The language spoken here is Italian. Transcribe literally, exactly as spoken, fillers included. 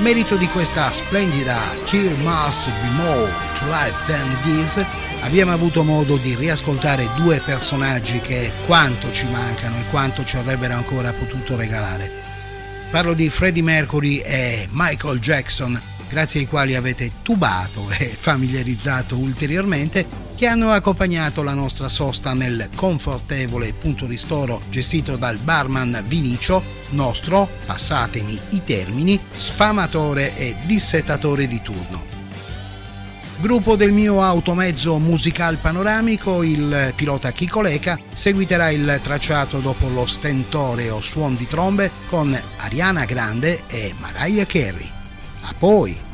merito di questa splendida There Must Be More to Life Than This, abbiamo avuto modo di riascoltare due personaggi che quanto ci mancano e quanto ci avrebbero ancora potuto regalare. Parlo di Freddie Mercury e Michael Jackson, grazie ai quali avete tubato e familiarizzato ulteriormente, che hanno accompagnato la nostra sosta nel confortevole punto ristoro gestito dal barman Vinicio, nostro, passatemi i termini, sfamatore e dissetatore di turno. Gruppo del mio automezzo musical panoramico, il pilota Chico Leca seguiterà il tracciato dopo lo stentoreo suon di trombe con Ariana Grande e Mariah Carey. A poi!